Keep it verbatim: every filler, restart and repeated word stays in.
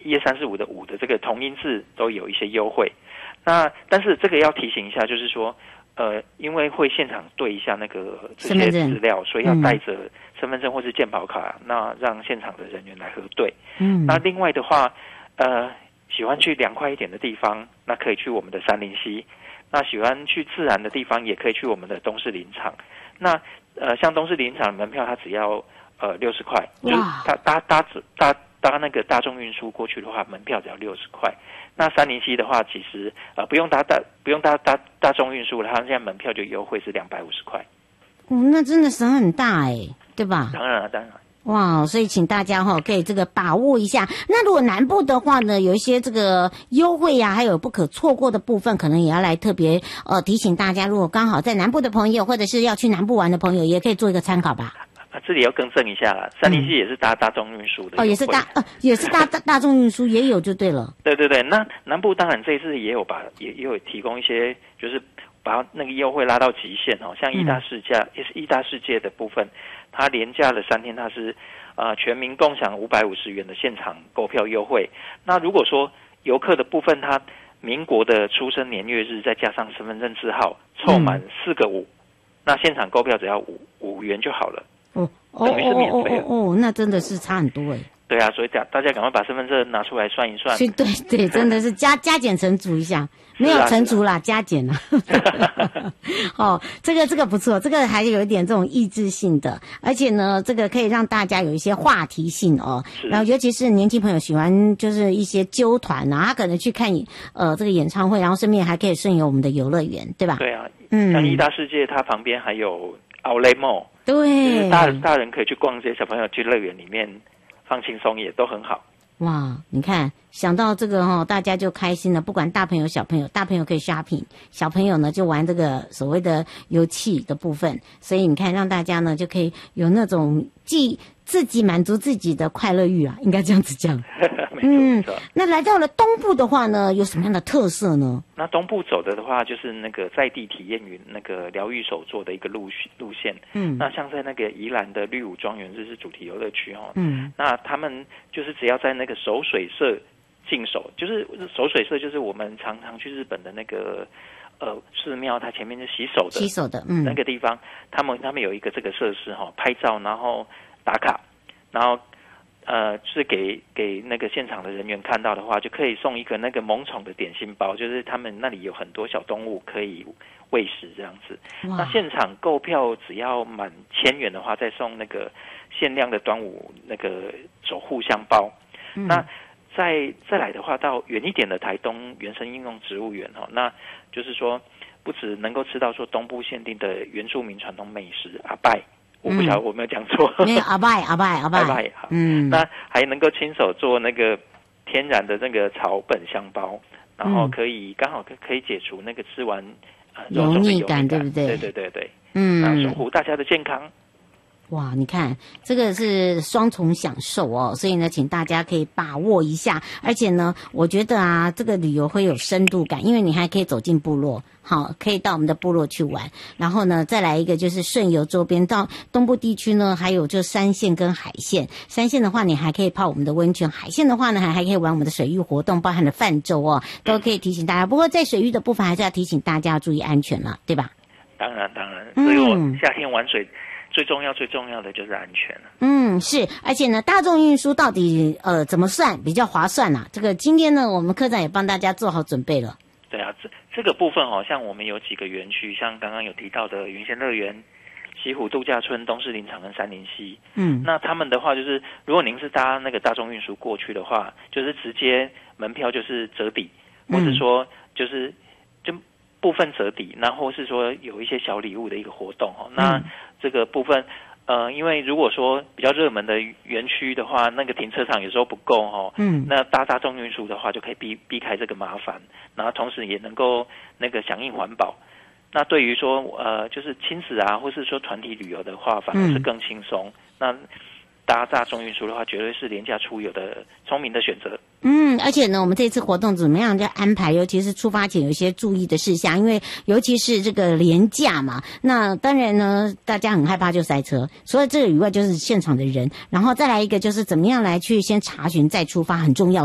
一二三四五的五的这个同音字都有一些优惠。那但是这个要提醒一下，就是说，呃，因为会现场对一下那个这些资料，所以要带着身份证或是健保卡，嗯、那让现场的人员来核对。嗯，那另外的话，呃，喜欢去凉快一点的地方，那可以去我们的杉林溪。那喜欢去自然的地方，也可以去我们的东势林场。那呃，像东势林场的门票，它只要呃六十块，就是搭搭搭搭搭那个大众运输过去的话，门票只要六十块。那杉林溪的话，其实呃不用搭大不用搭搭大众运输了，它现在门票就优惠是两百五十块。 哦，那真的省很大哎，对吧？ 当然了，当然。 哇，所以请大家哈、哦、可以这个把握一下。那如果南部的话呢，有一些这个优惠呀、啊，还有不可错过的部分，可能也要来特别呃提醒大家。如果刚好在南部的朋友，或者是要去南部玩的朋友，也可以做一个参考吧。 啊，这里要更正一下啦，杉林溪也是搭大众运输的、 嗯、哦，也是搭呃也是搭大大众运输也有就对了。 对对对，那南部当然这一次也有把也也有提供一些，就是把那个优惠拉到极限哦，像义大世界、嗯、也是义大世界的部分，它连假了三天，它是呃全民共享五百五十元的现场购票优惠。那如果说游客的部分，他民国的出生年月日再加上身份证字号，凑满四个五、嗯，那现场购票只要五五元就好了。哦，等于是免费了。 哦哦哦哦，那真的是差很多哎。 对啊，所以大家赶快把身份证拿出来算一算。 对对，真的是加加减乘除一下，没有乘除啦，啊、加减啦。哦，这个这个不错，这个还有一点这种益智性的，而且呢，这个可以让大家有一些话题性哦。然后尤其是年轻朋友喜欢就是一些揪团啊，他可能去看呃这个演唱会，然后顺便还可以顺游我们的游乐园，对吧？ 对啊，嗯，像义大世界，它旁边还有 Outlet Mall。 对， 就是大人大人可以去逛街，小朋友去乐园里面放轻松也都很好。 哇，你看想到这个哦，大家就开心了。不管大朋友小朋友，大朋友可以 shopping， 小朋友呢就玩这个所谓的游戏的部分。所以你看，让大家呢就可以有那种既自己满足自己的快乐欲啊，应该这样子讲。 没错。 嗯，那来到了东部的话呢，有什么样的特色呢？ 那东部走的的话，就是那个在地体验云那个疗愈手作的一个路路线。嗯，那像在那个宜兰的绿舞庄园，这是主题游乐区哦。嗯，那他们就是只要在那个守水社净手，就是守水社，就是我们常常去日本的那个呃寺庙，它前面是洗手的洗手的，嗯， 那个地方，他们他们有一个这个设施哈、哦，拍照然后打卡，然后。呃，就是给给那个现场的人员看到的话，就可以送一个那个萌宠的点心包，就是他们那里有很多小动物可以喂食这样子。那现场购票只要满千元的话，再送那个限量的端午那个守护香包。嗯、那再再来的话，到远一点的台东原生应用植物园哦，那就是说不只能够吃到说东部限定的原住民传统美食阿拜。我不晓得我没有讲错， 没有阿拜阿拜阿拜， 阿拜好，嗯，那还能够亲手做那个天然的那个草本香包，然后可以刚、嗯、好可可以解除那个吃完呃油腻感，对不对？ 对对对对，嗯，那守护大家的健康。 哇，你看这个是双重享受哦，所以呢，请大家可以把握一下。而且呢，我觉得啊，这个旅游会有深度感，因为你还可以走进部落，好，可以到我们的部落去玩。然后呢，再来一个就是顺游周边，到东部地区呢，还有就山线跟海线。山线的话，你还可以泡我们的温泉；海线的话呢，还还可以玩我们的水域活动，包含了泛舟哦，都可以提醒大家。不过在水域的部分，还是要提醒大家注意安全了，对吧？ 当然，当然，所以我夏天玩水。最重要最重要的就是安全了。 嗯，是，而且呢，大众运输到底呃怎么算比较划算啊？这个今天呢，我们科长也帮大家做好准备了。 对啊，这这个部分哦，像我们有几个园区，像刚刚有提到的云仙乐园、西湖度假村、东势林场跟杉林溪。嗯，那他们的话就是，如果您是搭那个大众运输过去的话，就是直接门票就是折抵，或者说就是就部分折抵，然后是说有一些小礼物的一个活动哦。那这个部分，呃，因为如果说比较热门的园区的话，那个停车场有时候不够哦，嗯，那搭大众运输的话就可以避避开这个麻烦，然后同时也能够那个响应环保。那对于说呃，就是亲子啊，或是说团体旅游的话，反而是更轻松。嗯、那搭大众运输的话，绝对是廉价出游的聪明的选择。 嗯，而且呢，我们这次活动怎么样就安排？尤其是出发前有一些注意的事项，因为尤其是这个廉价嘛，那当然呢，大家很害怕就塞车。除了这个以外，就是现场的人，然后再来一个就是怎么样来去先查询再出发，很重要。